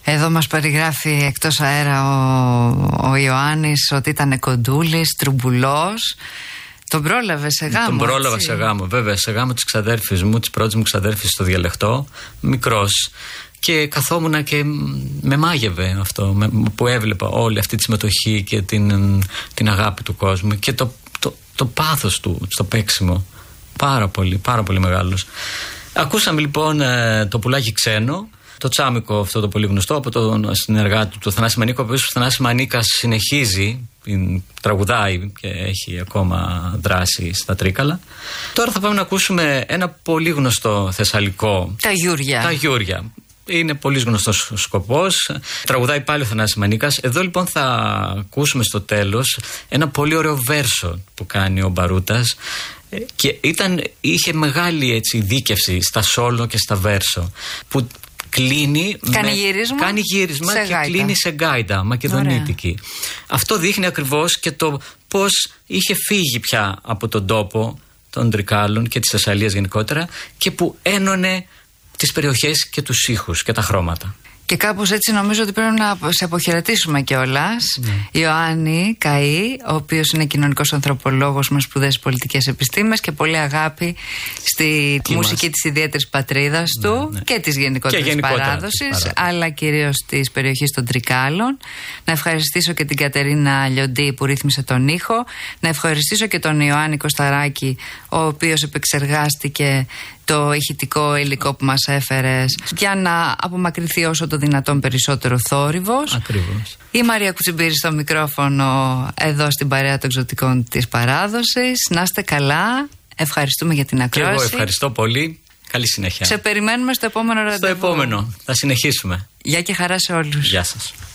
Εδώ μας περιγράφει εκτός αέρα ο Ιωάννης ότι ήταν κοντούλης, τρουμπουλός. Τον πρόλαβε σε γάμο. Τον πρόλαβα σε γάμο, βέβαια. Σε γάμο της ξαδέρφης μου, της πρώτης μου ξαδέρφης στο Διαλεκτό, μικρός. Και καθόμουνα και με μάγευε αυτό που έβλεπα όλη αυτή τη συμμετοχή και την αγάπη του κόσμου και το πάθος του στο παίξιμο. Πάρα πολύ μεγάλος. Ακούσαμε λοιπόν το Πουλάκι Ξένο, το τσάμικο αυτό το πολύ γνωστό από τον συνεργάτη του Θανάση Μανίκο, ο οποίος ο Θανάσης Μανίκας συνεχίζει, τραγουδάει και έχει ακόμα δράση στα Τρίκαλα. Τώρα θα πάμε να ακούσουμε ένα πολύ γνωστό θεσσαλικό. Τα Γιούρια. Είναι πολύ γνωστός σκοπός. Τραγουδάει πάλι ο Θανάσης Μανίκας. Εδώ λοιπόν θα ακούσουμε στο τέλος ένα πολύ ωραίο βέρσο που κάνει ο Μπαρούτας. Και είχε μεγάλη έτσι δίκευση στα σόλο και στα βέρσο, που κάνει γύρισμα και κλείνει σε γκάιντα μακεδονίτικη. Αυτό δείχνει ακριβώς και το πώς είχε φύγει πια από τον τόπο των Τρικάλων και της Θεσσαλίας γενικότερα και που ένωνε τις περιοχές και τους ήχους και τα χρώματα. Και κάπως έτσι νομίζω ότι πρέπει να σε αποχαιρετήσουμε κιόλας. Ιωάννη Καΐ, ο οποίος είναι κοινωνικός ανθρωπολόγος με σπουδές πολιτικές επιστήμες και πολύ αγάπη στη μουσική της ιδιαίτερης πατρίδας του και της γενικότερης παράδοσης, αλλά κυρίως της περιοχής των Τρικάλων. Να ευχαριστήσω και την Κατερίνα Λιοντή που ρύθμισε τον ήχο. Να ευχαριστήσω και τον Ιωάννη Κωσταράκη, ο οποίος επεξεργάστηκε το ηχητικό υλικό που μας έφερες για να απομακρυνθεί όσο το δυνατόν περισσότερο θόρυβος. Ακριβώς. Η Μαρία Κουτσιμπήρη στο μικρόφωνο εδώ στην παρέα των εξωτικών της παράδοσης. Να είστε καλά. Ευχαριστούμε για την ακρόαση. Και εγώ ευχαριστώ πολύ. Καλή συνέχεια. Σε περιμένουμε στο επόμενο ραντεβού. Στο επόμενο. Θα συνεχίσουμε. Γεια και χαρά σε όλους. Γεια σας.